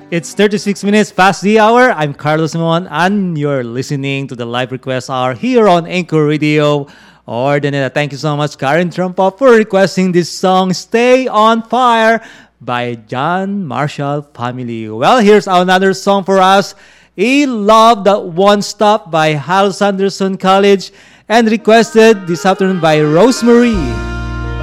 It's 36 minutes past the hour. I'm Carlos Mon, and you're listening to the live request hour here on Anchor Radio. Ordaneta. Thank you so much, Karen Trumpa, for requesting this song, Stay on Fire, by John Marshall Family. Well, here's another song for us, A Love That Won't Stop by Hal Sanderson College, and requested this afternoon by Rosemary.